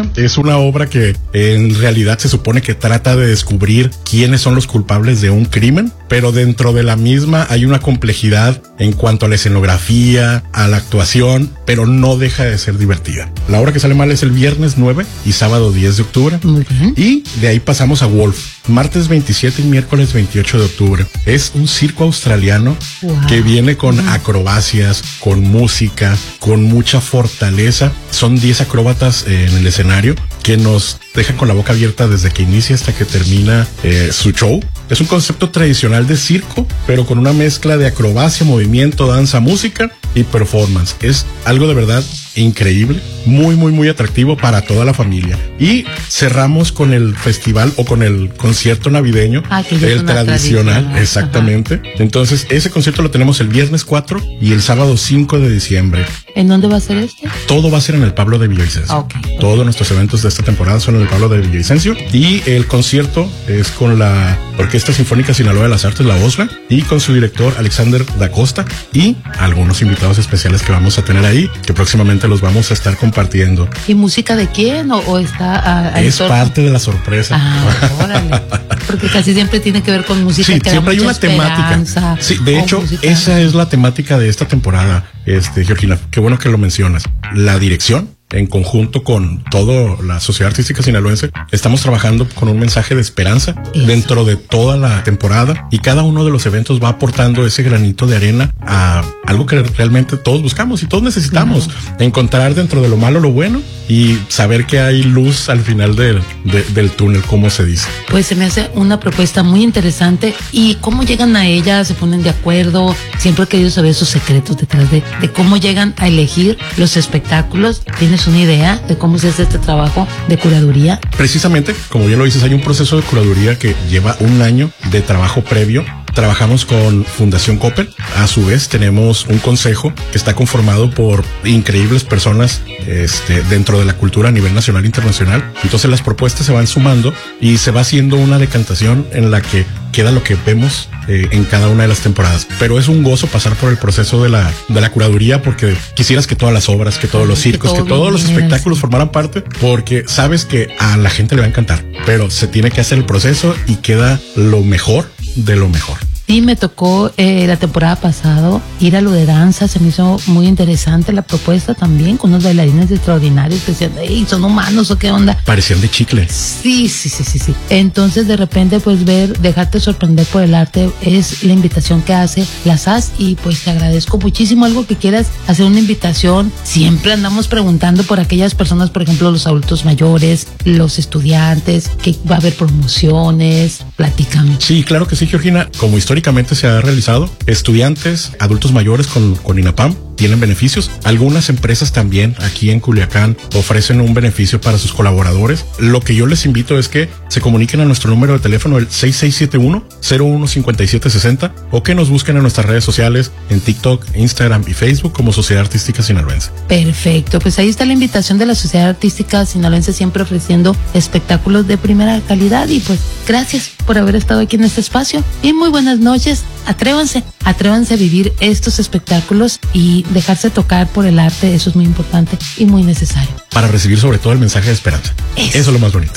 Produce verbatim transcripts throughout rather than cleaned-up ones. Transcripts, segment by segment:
trama es una obra que en realidad se supone que trata de descubrir quiénes son los culpables de un crimen, pero dentro de la misma hay una complejidad en cuanto a la escenografía, a la actuación, pero no deja de ser divertida. La obra que sale mal es el viernes nueve y sábado diez de octubre. Muy bien. Y de ahí pasamos a Wolf, martes veintisiete y miércoles veintiocho de octubre. Es un circo australiano wow. que viene con uh-huh. acrobacias, con música, con mucha fortaleza. Son diez acróbatas eh, en el escenario que nos dejan con la boca abierta desde que inicia hasta que termina eh, su show. Es un concepto tradicional de circo, pero con una mezcla de acrobacia, movimiento, danza, música y performance. Es algo de verdad increíble, muy, muy, muy atractivo para toda la familia. Y cerramos con el festival o con el concierto navideño, ah, que ya el es una tradicional, tradición. exactamente. Ajá. Entonces, ese concierto lo tenemos el viernes cuatro y el sábado cinco de diciembre. ¿En dónde va a ser este? Todo va a ser en el Pablo de Villavicencio. Ah, okay. Todos nuestros eventos de esta temporada son en el Pablo de Villavicencio. Y el concierto es con la Orquesta Sinfónica Sinaloa de las Artes, la OSLA, y con su director Alexander Da Costa y algunos invitados especiales que vamos a tener ahí, que próximamente los vamos a estar compartiendo. ¿Y música de quién? ¿O, o está a, a Es parte de la sorpresa. Ah, órale. Porque casi siempre tiene que ver con música. Sí, que siempre hay una temática. Sí, de hecho, música. Esa es la temática de esta temporada, este, Georgina. Qué bueno que lo mencionas. La dirección, en conjunto con toda la Sociedad Artística Sinaloense, estamos trabajando con un mensaje de esperanza Eso. dentro de toda la temporada, y cada uno de los eventos va aportando ese granito de arena a algo que realmente todos buscamos y todos necesitamos, uh-huh. encontrar dentro de lo malo lo bueno y saber que hay luz al final del, de, del túnel, como se dice. Pues se me hace una propuesta muy interesante. ¿Y cómo llegan a ella? ¿Se ponen de acuerdo? Siempre he querido saber esos secretos detrás de, de cómo llegan a elegir los espectáculos. ¿Tienes una idea de cómo se hace este trabajo de curaduría? Precisamente, como bien lo dices, hay un proceso de curaduría que lleva un año de trabajo previo. Trabajamos con Fundación Coppel. A su vez tenemos un consejo que está conformado por increíbles personas este, dentro de la cultura a nivel nacional e internacional. Entonces las propuestas se van sumando y se va haciendo una decantación en la que queda lo que vemos eh, en cada una de las temporadas. Pero es un gozo pasar por el proceso de la, de la curaduría, porque quisieras que todas las obras, que todos los circos, que, todo que todos los espectáculos sí. formaran parte, porque sabes que a la gente le va a encantar, pero se tiene que hacer el proceso y queda lo mejor de lo mejor. Sí, me tocó eh, la temporada pasada ir a lo de danza, se me hizo muy interesante la propuesta también, con unos bailarines extraordinarios que decían, hey, ¿son humanos o qué onda? Parecían de chicle. Sí, sí, sí, sí, sí. Entonces de repente pues ver, dejarte sorprender por el arte es la invitación que hace la S A S, y pues te agradezco muchísimo. Algo que quieras hacer una invitación. Siempre andamos preguntando por aquellas personas, por ejemplo los adultos mayores, los estudiantes, que va a haber promociones, platícame. Sí, claro que sí, Georgina. Como historia se ha realizado, estudiantes, adultos mayores con, con INAPAM tienen beneficios. Algunas empresas también aquí en Culiacán ofrecen un beneficio para sus colaboradores. Lo que yo les invito es que se comuniquen a nuestro número de teléfono, el seis seis siete uno, cero uno cinco siete seis cero, o que nos busquen en nuestras redes sociales, en TikTok, Instagram y Facebook como Sociedad Artística Sinaloense. Perfecto, pues ahí está la invitación de la Sociedad Artística Sinaloense, siempre ofreciendo espectáculos de primera calidad. Y pues gracias por haber estado aquí en este espacio y muy buenas noches. Atrévanse, atrévanse a vivir estos espectáculos y dejarse tocar por el arte. Eso es muy importante y muy necesario. Para recibir sobre todo el mensaje de esperanza. Eso, Eso es lo más bonito.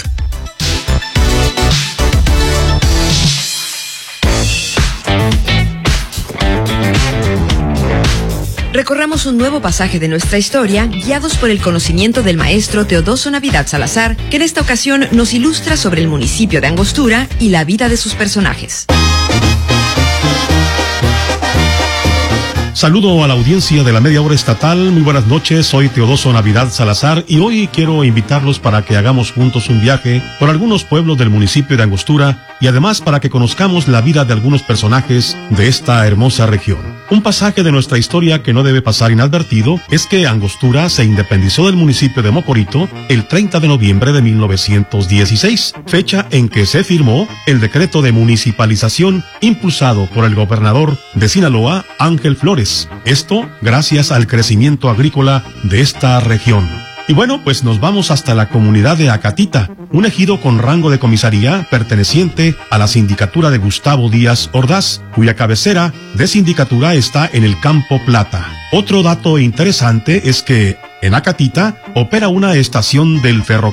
Recorramos un nuevo pasaje de nuestra historia, guiados por el conocimiento del maestro Teodoso Navidad Salazar, que en esta ocasión nos ilustra sobre el municipio de Angostura y la vida de sus personajes. Saludo a la audiencia de la Media Hora Estatal. Muy buenas noches, soy Teodoso Navidad Salazar y hoy quiero invitarlos para que hagamos juntos un viaje por algunos pueblos del municipio de Angostura y además para que conozcamos la vida de algunos personajes de esta hermosa región. Un pasaje de nuestra historia que no debe pasar inadvertido es que Angostura se independizó del municipio de Mocorito el treinta de noviembre de mil novecientos dieciséis, fecha en que se firmó el decreto de municipalización impulsado por el gobernador de Sinaloa, Ángel Flores. Esto gracias al crecimiento agrícola de esta región. Y bueno, pues nos vamos hasta la comunidad de Acatita, un ejido con rango de comisaría perteneciente a la sindicatura de Gustavo Díaz Ordaz, cuya cabecera de sindicatura está en el Campo Plata. Otro dato interesante es que en Acatita opera una estación del ferrocarril